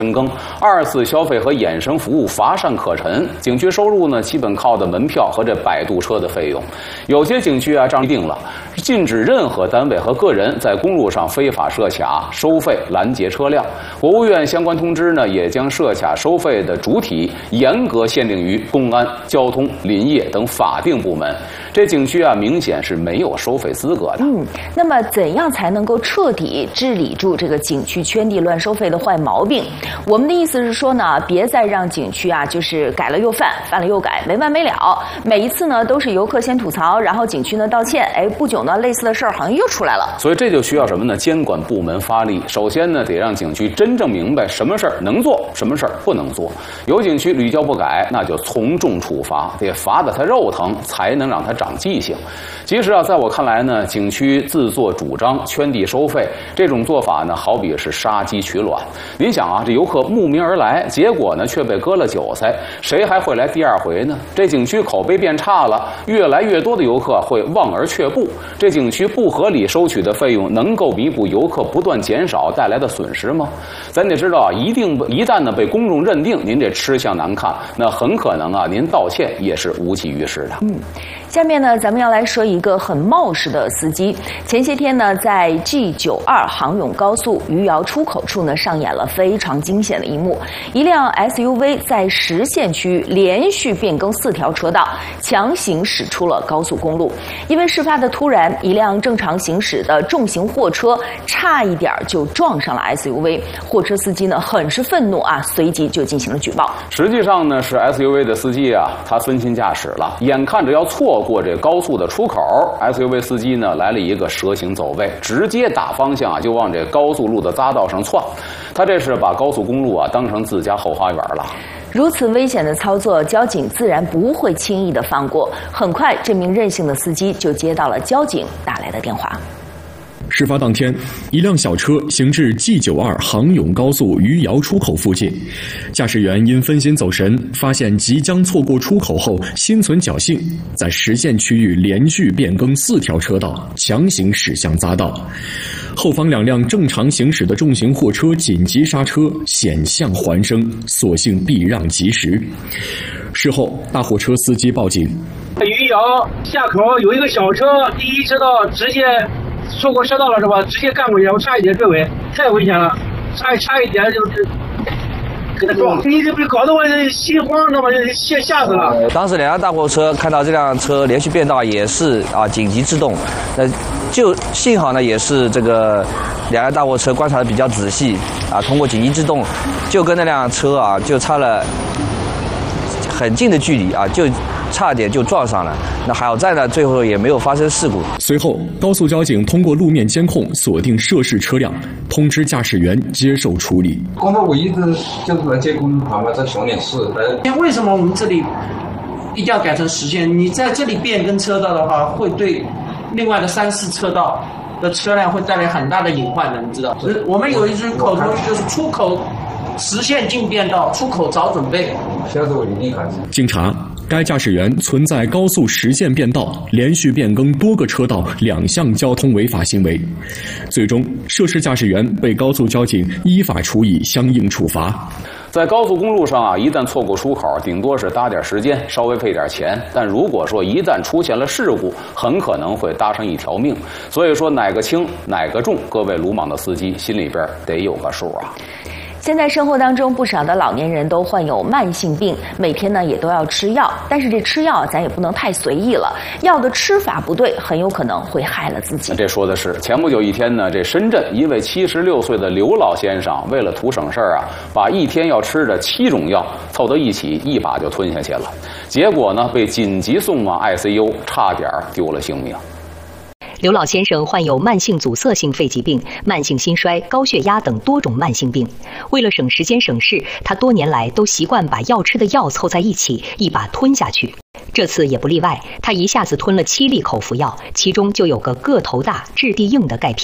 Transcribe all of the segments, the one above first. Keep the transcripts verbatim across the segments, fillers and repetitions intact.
深耕，二次消费和衍生服务乏善可陈。景区收入呢，基本靠的门票和这摆渡车的费用。有些景区啊，这样定了，禁止任何单位和个人在公路上非法设卡、收费、拦截车辆。国务院相关通知呢，也将设卡收费的主体严格限定于公安、交通、林业等法定部门。这景区啊，明显是没有收费资格的。 嗯，那么怎样才能够彻底治理住这个景区圈地乱收费的坏毛病？我们的意思是说呢，别再让景区啊，就是改了又犯，犯了又改，没完没了。每一次呢，都是游客先吐槽，然后景区呢道歉。哎，不久呢，类似的事儿好像又出来了。 所以这就需要什么呢？监管部门发力。首先呢，得让景区真正明白什么事儿能做，什么事儿不能做。有景区屡教不改，那就从重处罚，得罚得他肉疼，才能让他长记性。其实啊，在我看来呢，景区自作主张圈地收费这种做法呢，好比是杀鸡取卵。您想啊，这游客慕名而来，结果呢却被割了韭菜，谁还会来第二回呢？这景区口碑变差了，越来越多的游客会望而却步。这景区不合理收取的费用，能够弥补游客不断减少带来的损失吗？咱得知道啊，一定一旦呢被公众认定您这吃相难看，那很可能啊您道歉也是无济于事的。 嗯。下面呢，咱们要来说一个很冒失的司机。前些天呢，在 G 九二 杭甬高速余姚出口处呢，上演了非常惊险的一幕。一辆 S U V 在实线区连续变更四条车道，强行驶出了高速公路。因为事发的突然，一辆正常行驶的重型货车差一点就撞上了 S U V。货车司机呢，很是愤怒啊，随即就进行了举报。 实际上呢，是 S U V 的司机啊，他分心驾驶了，眼看着要错过这高速的出口 ，S U V 司机呢来了一个蛇形走位，直接打方向啊，就往这高速路的匝道上窜。他这是把高速公路啊当成自家后花园了。 如此危险的操作，交警自然不会轻易的放过。很快，这名任性的司机就接到了交警打来的电话。 事发当天，一辆小车行至 G 九二 杭甬高速余姚出口附近，驾驶员因分心走神，发现即将错过出口后，心存侥幸，在实线区域连续变更四条车道，强行驶向匝道。后方两辆正常行驶的重型货车紧急刹车，险象环生，所幸避让及时。事后，大货车司机报警。 余姚下口有一个小车，第一车道直接错过车道了是吧？直接干过去，我差一点追尾，太危险了，差差一点就是给他撞，你这不搞得我心慌，知道吗？吓吓死了。 当时两辆大货车看到这辆车连续变道，也是啊紧急制动，那就幸好呢，也是这个两辆大货车观察的比较仔细啊，通过紧急制动，就跟那辆车啊就差了很近的距离啊，就差点就撞上了。那好在呢，最后也没有发生事故。 随后，高速交警通过路面监控锁定涉事车辆，通知驾驶员接受处理。 工作我一直就是来接工团嘛，在熊脸市。 为什么我们这里一定要改成实线？你在这里变更车道的话，会对另外的三四车道的车辆会带来很大的隐患的，你知道？我们有一句口头语，就是出口实线进变道，出口早准备。 下次我一定改正。 经查，该驾驶员存在高速实线变道、连续变更多个车道两项交通违法行为。最终，涉事驾驶员被高速交警依法处以相应处罚。 在高速公路上啊，一旦错过出口，顶多是搭点时间，稍微费点钱。但如果说一旦出现了事故，很可能会搭上一条命。所以说哪个轻哪个重，各位鲁莽的司机心里边得有个数啊。 现在生活当中不少的老年人都患有慢性病，每天呢也都要吃药，但是这吃药咱也不能太随意了，药的吃法不对，很有可能会害了自己。 这说的是前不久一天呢，这深圳一位七十六岁的刘老先生，为了图省事儿啊，把一天要吃的七种药凑到一起，一把就吞下去了，结果呢被紧急送往 I C U， 差点丢了性命。 刘老先生患有慢性阻塞性肺疾病、慢性心衰、高血压等多种慢性病。为了省时间省事，他多年来都习惯把要吃的药凑在一起，一把吞下去。这次也不例外，他一下子吞了七粒口服药，其中就有个个头大、质地硬的钙片。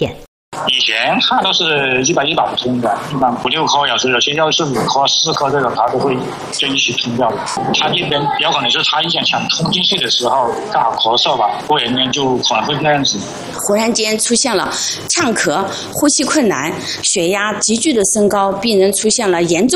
以前他都是一百一百通的，一般五六颗有时有些药是五颗四颗这种，他都会就一起通掉的。他这边有可能是他一想想通进去的时候刚好咳嗽吧，过一年就可能会这样子。 忽然间出现了呛咳、呼吸困难、血压急剧的升高，病人出现了严重